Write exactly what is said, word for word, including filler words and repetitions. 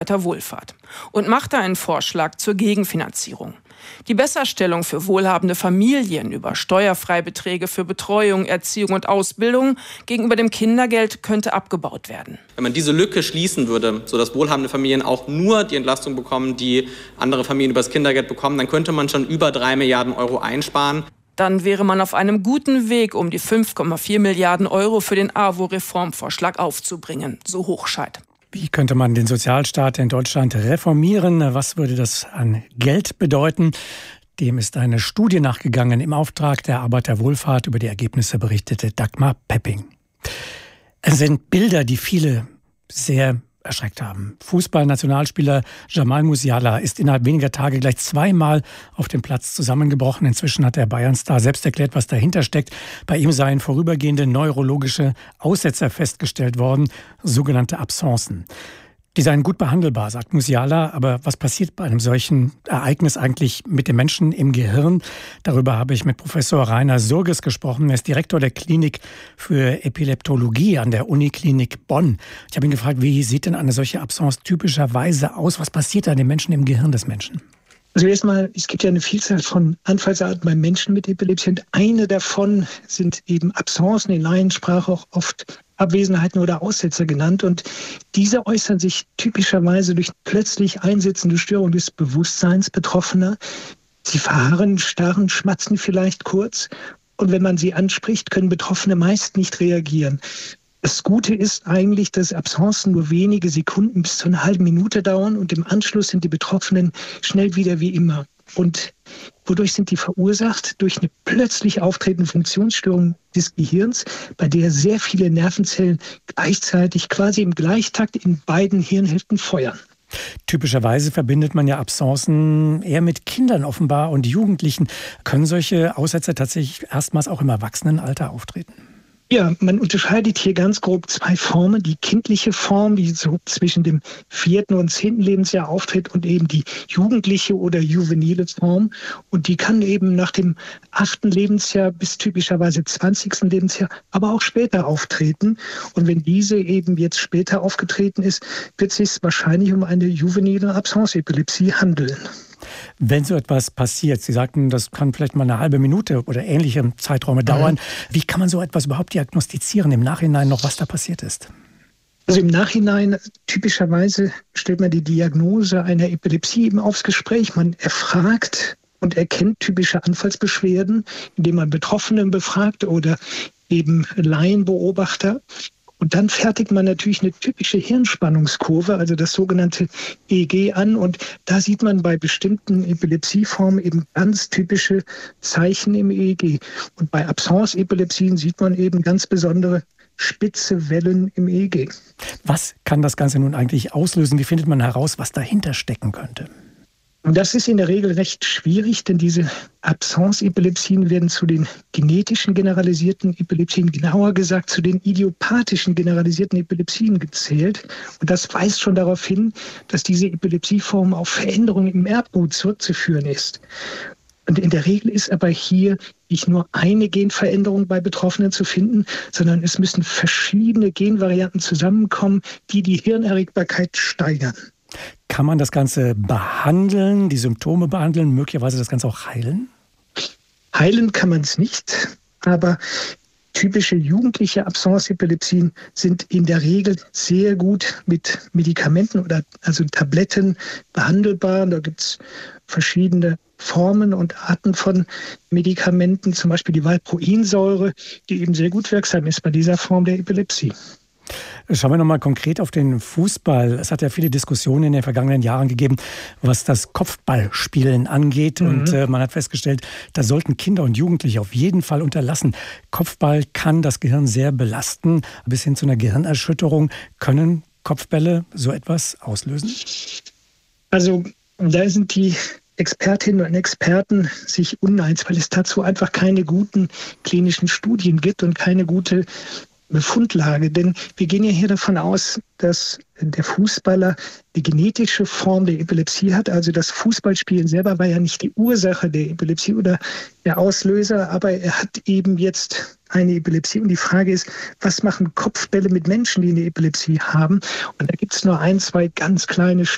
Arbeiterwohlfahrt und machte einen Vorschlag zur Gegenfinanzierung. Die Besserstellung für wohlhabende Familien über Steuerfreibeträge für Betreuung, Erziehung und Ausbildung gegenüber dem Kindergeld könnte abgebaut werden. Wenn man diese Lücke schließen würde, sodass wohlhabende Familien auch nur die Entlastung bekommen, die andere Familien über das Kindergeld bekommen, dann könnte man schon über drei Milliarden Euro einsparen. Dann wäre man auf einem guten Weg, um die fünf Komma vier Milliarden Euro für den A W O-Reformvorschlag aufzubringen, so Hochscheid. Wie könnte man den Sozialstaat in Deutschland reformieren? Was würde das an Geld bedeuten? Dem ist eine Studie nachgegangen. Im Auftrag der Arbeiterwohlfahrt über die Ergebnisse berichtete Dagmar Pepping. Es sind Bilder, die viele sehr erschreckt haben. Fußballnationalspieler Jamal Musiala ist innerhalb weniger Tage gleich zweimal auf dem Platz zusammengebrochen. Inzwischen hat der Bayern-Star selbst erklärt, was dahinter steckt. Bei ihm seien vorübergehende neurologische Aussetzer festgestellt worden, sogenannte Absencen. Die seien gut behandelbar, sagt Musiala. Aber was passiert bei einem solchen Ereignis eigentlich mit den Menschen im Gehirn? Darüber habe ich mit Professor Rainer Surges gesprochen. Er ist Direktor der Klinik für Epileptologie an der Uniklinik Bonn. Ich habe ihn gefragt, wie sieht denn eine solche Absence typischerweise aus? Was passiert da an den Menschen im Gehirn des Menschen? Also erstmal, es gibt ja eine Vielzahl von Anfallsarten bei Menschen mit Epilepsie. Und eine davon sind eben Absencen, in Laiensprache auch oft Abwesenheiten oder Aussetzer genannt. Und diese äußern sich typischerweise durch plötzlich einsetzende Störung des Bewusstseins Betroffener. Sie verharren, starren, schmatzen vielleicht kurz. Und wenn man sie anspricht, können Betroffene meist nicht reagieren. Das Gute ist eigentlich, dass Absencen nur wenige Sekunden bis zu einer halben Minute dauern und im Anschluss sind die Betroffenen schnell wieder wie immer. Und wodurch sind die verursacht? Durch eine plötzlich auftretende Funktionsstörung des Gehirns, bei der sehr viele Nervenzellen gleichzeitig quasi im Gleichtakt in beiden Hirnhälften feuern. Typischerweise verbindet man ja Absencen eher mit Kindern offenbar und Jugendlichen. Können solche Aussetzer tatsächlich erstmals auch im Erwachsenenalter auftreten? Ja, man unterscheidet hier ganz grob zwei Formen. Die kindliche Form, die so zwischen dem vierten und zehnten Lebensjahr auftritt und eben die jugendliche oder juvenile Form. Und die kann eben nach dem achten Lebensjahr bis typischerweise zwanzigsten Lebensjahr, aber auch später auftreten. Und wenn diese eben jetzt später aufgetreten ist, wird es sich wahrscheinlich um eine juvenile Absence-Epilepsie handeln. Wenn so etwas passiert, Sie sagten, das kann vielleicht mal eine halbe Minute oder ähnliche Zeiträume dauern. Mhm. Wie kann man so etwas überhaupt diagnostizieren im Nachhinein noch, was da passiert ist? Also im Nachhinein, typischerweise stellt man die Diagnose einer Epilepsie eben aufs Gespräch. Man erfragt und erkennt typische Anfallsbeschwerden, indem man Betroffenen befragt oder eben Laienbeobachter. Und dann fertigt man natürlich eine typische Hirnspannungskurve, also das sogenannte E E G an. Und da sieht man bei bestimmten Epilepsieformen eben ganz typische Zeichen im E E G. Und bei Absence-Epilepsien sieht man eben ganz besondere spitze Wellen im E E G. Was kann das Ganze nun eigentlich auslösen? Wie findet man heraus, was dahinter stecken könnte? Und das ist in der Regel recht schwierig, denn diese Absence-Epilepsien werden zu den genetischen generalisierten Epilepsien, genauer gesagt zu den idiopathischen generalisierten Epilepsien gezählt. Und das weist schon darauf hin, dass diese Epilepsieform auf Veränderungen im Erbgut zurückzuführen ist. Und in der Regel ist aber hier nicht nur eine Genveränderung bei Betroffenen zu finden, sondern es müssen verschiedene Genvarianten zusammenkommen, die die Hirnerregbarkeit steigern. Kann man das Ganze behandeln, die Symptome behandeln, möglicherweise das Ganze auch heilen? Heilen kann man es nicht, aber typische jugendliche Absence-Epilepsien sind in der Regel sehr gut mit Medikamenten oder also Tabletten behandelbar. Da gibt es verschiedene Formen und Arten von Medikamenten, zum Beispiel die Valproinsäure, die eben sehr gut wirksam ist bei dieser Form der Epilepsie. Schauen wir nochmal konkret auf den Fußball. Es hat ja viele Diskussionen in den vergangenen Jahren gegeben, was das Kopfballspielen angeht. Mhm. Und äh, man hat festgestellt, da sollten Kinder und Jugendliche auf jeden Fall unterlassen. Kopfball kann das Gehirn sehr belasten, bis hin zu einer Gehirnerschütterung. Können Kopfbälle so etwas auslösen? Also da sind die Expertinnen und Experten sich uneins, weil es dazu einfach keine guten klinischen Studien gibt und keine gute Befundlage. Denn wir gehen ja hier davon aus, dass der Fußballer die genetische Form der Epilepsie hat. Also das Fußballspielen selber war ja nicht die Ursache der Epilepsie oder der Auslöser, aber er hat eben jetzt eine Epilepsie. Und die Frage ist, was machen Kopfbälle mit Menschen, die eine Epilepsie haben? Und da gibt es nur ein, zwei ganz kleine